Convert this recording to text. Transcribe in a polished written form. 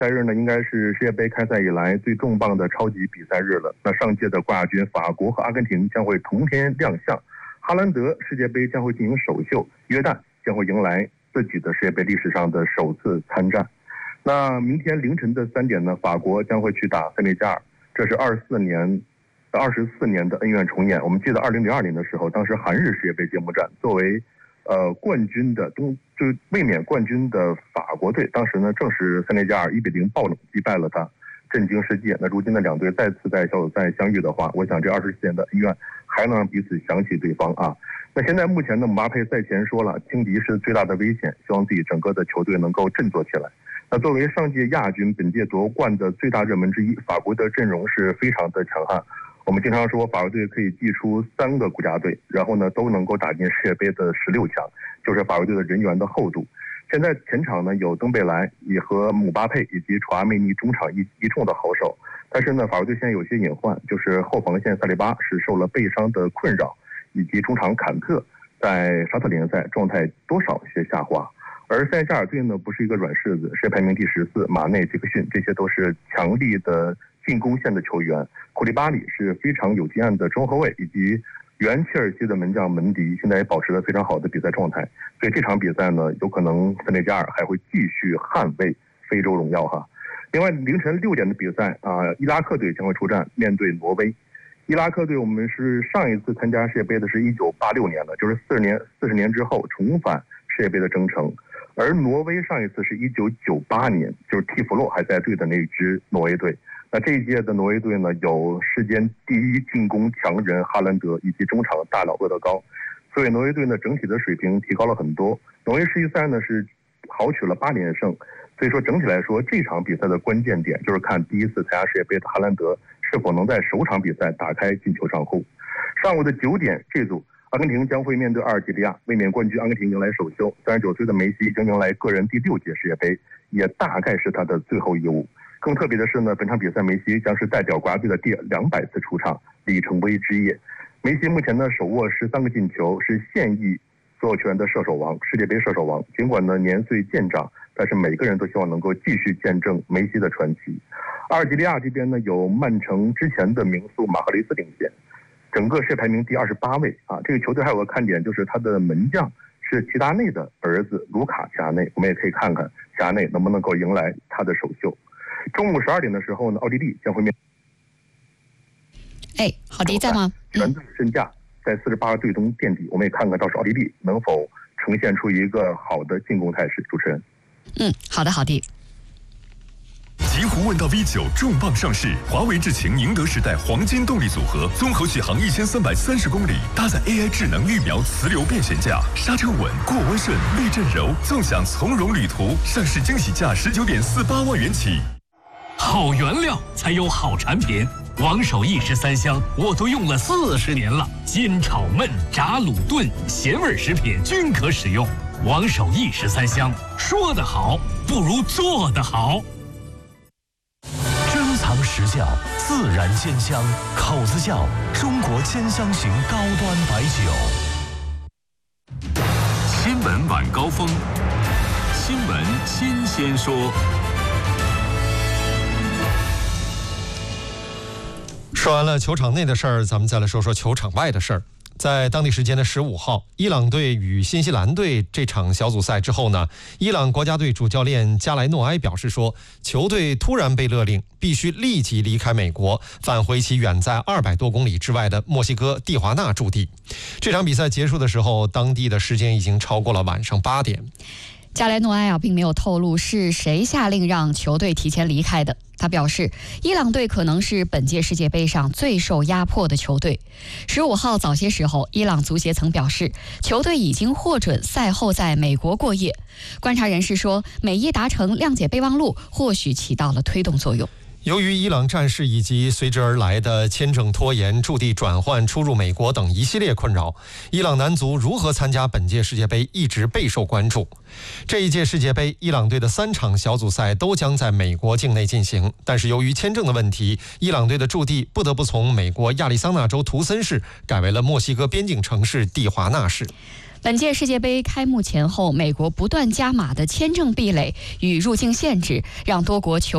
赛日呢，应该是世界杯开赛以来最重磅的超级比赛日了。那上届的冠亚军法国和阿根廷将会同天亮相，哈兰德世界杯将会进行首秀，约旦将会迎来自己的世界杯历史上的首次参战。那明天凌晨的3点呢，法国将会去打塞内加尔，这是24年的恩怨重演。我们记得2002年的时候，当时韩日世界杯揭幕战，作为冠军的就是卫冕冠军的法国队，当时呢正是塞内加尔1-0爆冷击败了他，震惊世界。那如今的两队再次在小组赛相遇的话，我想这27年的恩怨还能让彼此想起对方啊。那现在目前呢，姆巴佩赛前说了，轻敌是最大的危险，希望自己整个的球队能够振作起来。那作为上届亚军，本届夺冠的最大热门之一，法国的阵容是非常的强悍。我们经常说法国队可以祭出3个国家队，然后呢都能够打进世界杯的16强，就是法国队的人员的厚度。现在前场呢有登贝莱也和姆巴佩以及楚阿梅尼中场一众的好手，但是呢法国队现在有些隐患，就是后防线萨利巴是受了背伤的困扰，以及中场坎特在沙特联赛状态多少有些下滑。而塞内加尔队呢不是一个软柿子，世界排名第14，马内、杰克逊这些都是强力的进攻线的球员，库利巴里是非常有经验的中后卫，以及原切尔西的门将门迪现在也保持了非常好的比赛状态。所以这场比赛呢，有可能塞内加尔还会继续捍卫非洲荣耀哈。另外凌晨6点的比赛伊拉克队将会出战面对挪威。伊拉克队我们是上一次参加世界杯的是1986年了，就是40年之后重返世界杯的征程。而挪威上一次是1998年，就是蒂弗洛还在队的那支挪威队。那这一届的挪威队呢，有世间第一进攻强人哈兰德以及中场大佬厄德高，所以挪威队呢整体的水平提高了很多。挪威世预赛呢是豪取了8连胜，所以说整体来说这场比赛的关键点就是看第一次参加世界杯的哈兰德是否能在首场比赛打开进球账户。上午的9点，这组阿根廷将会面对阿尔及利亚，卫冕冠军阿根廷迎来首秀。39岁的梅西将迎来个人第6届世界杯，也大概是他的最后一舞。更特别的是呢，本场比赛梅西将是代表国家队的第200次出场，里程碑之夜。梅西目前呢手握13个进球，是现役所有球员的射手王，世界杯射手王。尽管呢年岁渐长，但是每个人都希望能够继续见证梅西的传奇。阿尔及利亚这边呢有曼城之前的名宿马赫雷斯领衔，整个世界排名第28位啊。这个球队还有个看点，就是他的门将是齐达内的儿子卢卡齐达内，我们也可以看看齐达内能不能够迎来他的首秀。中午12点的时候呢，奥地利将会面。 好的，在吗？ 全队身价在48个队中垫底，我们也看看到时奥地利能否呈现出一个好的进攻态势。主持人， 好的。 极狐问道 V9 重磅上市，华为智擎宁德时代黄金动力组合，综合续航1330公里，搭载 AI 智能预瞄磁流变悬架，刹车稳，过弯顺，避震柔，纵享从容旅途。上市惊喜价19.48万元起。 好原料才有好产品，王守义13香我都用了40年了，煎炒焖炸卤炖咸味食品均可使用。王守义13香，说得好不如做得好。 珍藏实窖，自然煎香，口子窖，中国煎香型高端白酒。 新闻晚高峰，新闻新鲜说。 说完了球场内的事儿，咱们再来说说球场外的事儿。在当地时间的15号，伊朗队与新西兰队这场小组赛之后呢，伊朗国家队主教练加莱诺埃表示说，球队突然被勒令必须立即离开美国，返回其远在200多公里之外的墨西哥蒂华纳驻地。这场比赛结束的时候，当地的时间已经超过了晚上8点。 加莱诺埃并没有透露是谁下令让球队提前离开的。他表示，伊朗队可能是本届世界杯上最受压迫的球队。15号早些时候，伊朗足协曾表示，球队已经获准赛后在美国过夜。观察人士说，美伊达成谅解备忘录或许起到了推动作用。 由于伊朗战事以及随之而来的签证拖延、驻地转换、出入美国等一系列困扰，伊朗男足如何参加本届世界杯一直备受关注。这一届世界杯，伊朗队的3场小组赛都将在美国境内进行，但是由于签证的问题，伊朗队的驻地不得不从美国亚利桑那州图森市改为了墨西哥边境城市蒂华纳市。 本届世界杯开幕前后，美国不断加码的签证壁垒与入境限制，让多国球